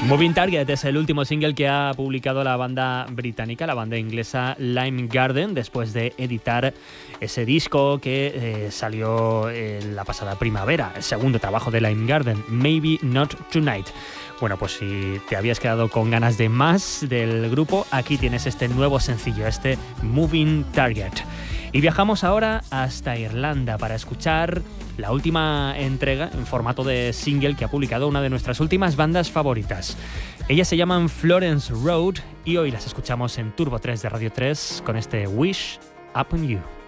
Moving Target es el último single que ha publicado la banda británica, la banda inglesa Lime Garden, después de editar ese disco que salió la pasada primavera, el segundo trabajo de Lime Garden, Maybe Not Tonight. Bueno, pues si te habías quedado con ganas de más del grupo, aquí tienes este nuevo sencillo, este Moving Target. Y viajamos ahora hasta Irlanda para escuchar la última entrega en formato de single que ha publicado una de nuestras últimas bandas favoritas. Ellas se llaman Florence Road y hoy las escuchamos en Turbo 3 de Radio 3 con este Wish Upon You.